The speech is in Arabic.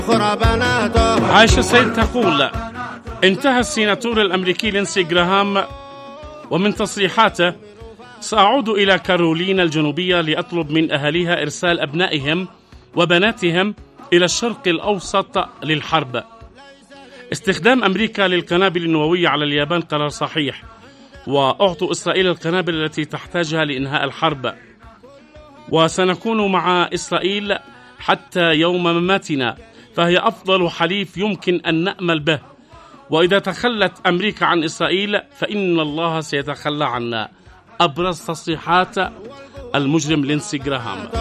عائشة السيد تقول: انتهى السيناتور الأمريكي لينسي جراهام ومن تصريحاته: سأعود إلى كارولينا الجنوبية لأطلب من أهاليها إرسال أبنائهم وبناتهم إلى الشرق الأوسط للحرب. استخدام أمريكا للقنابل النووية على اليابان قرار صحيح، وأعطوا إسرائيل القنابل التي تحتاجها لإنهاء الحرب، وسنكون مع إسرائيل حتى يوم مماتنا، فهي أفضل حليف يمكن أن نأمل به، وإذا تخلت أمريكا عن إسرائيل فإن الله سيتخلى عنا. أبرز تصريحات المجرم لينسي جراهام.